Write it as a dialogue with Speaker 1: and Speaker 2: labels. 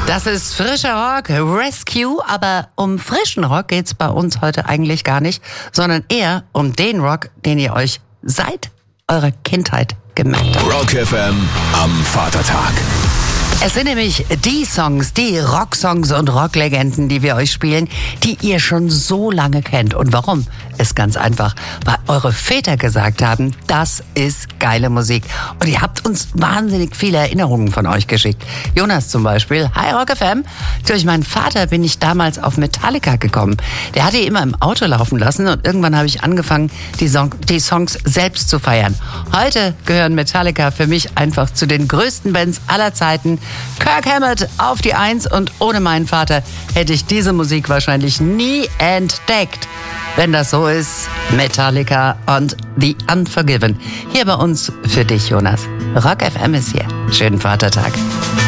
Speaker 1: Das ist frischer Rock, Rescue, aber um frischen Rock geht's bei uns heute eigentlich gar nicht, sondern eher um den Rock, den ihr euch seit eurer Kindheit gemerkt habt.
Speaker 2: Rock FM am Vatertag.
Speaker 1: Es sind nämlich die Songs, die Rocksongs und Rocklegenden, die wir euch spielen, die ihr schon so lange kennt. Und warum? Ist ganz einfach, weil eure Väter gesagt haben, das ist geile Musik. Und ihr habt uns wahnsinnig viele Erinnerungen von euch geschickt. Jonas zum Beispiel, hi Rock FM. Durch meinen Vater bin ich damals auf Metallica gekommen. Der hat die immer im Auto laufen lassen und irgendwann habe ich angefangen, die Songs selbst zu feiern. Heute gehören Metallica für mich einfach zu den größten Bands aller Zeiten. Kirk Hammett auf die 1 und ohne meinen Vater hätte ich diese Musik wahrscheinlich nie entdeckt. Wenn das so ist, Metallica und The Unforgiven. Hier bei uns für dich, Jonas. Rock FM ist hier. Schönen Vatertag.